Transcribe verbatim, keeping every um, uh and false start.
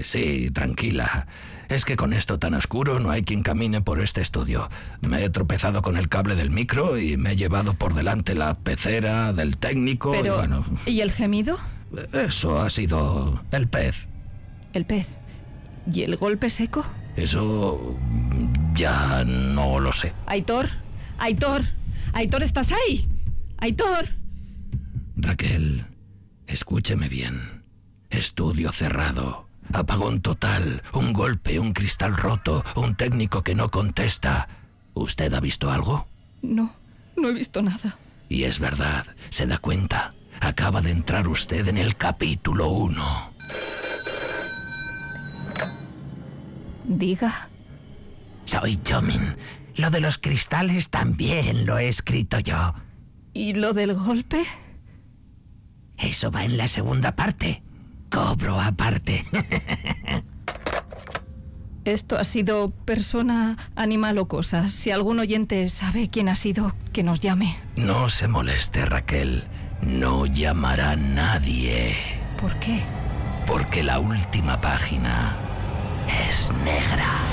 sí, tranquila. Es que con esto tan oscuro no hay quien camine por este estudio. Me he tropezado con el cable del micro y me he llevado por delante la pecera del técnico. Pero, y bueno... ¿y el gemido? Eso ha sido el pez. El pez. ¿Y el golpe seco? Eso... ya no lo sé. Aitor, Aitor, Aitor, ¿estás ahí? Aitor. Raquel, escúcheme bien. Estudio cerrado. Apagón total, un golpe, un cristal roto, un técnico que no contesta. ¿Usted ha visto algo? No, no he visto nada. Y es verdad, se da cuenta. Acaba de entrar usted en el capítulo uno. Diga. Soy Jomin. Lo de los cristales también lo he escrito yo. ¿Y lo del golpe? Eso va en la segunda parte. Cobro aparte. Esto ha sido persona, animal o cosa. Si algún oyente sabe quién ha sido, que nos llame. No se moleste, Raquel. No llamará nadie. ¿Por qué? Porque la última página es negra.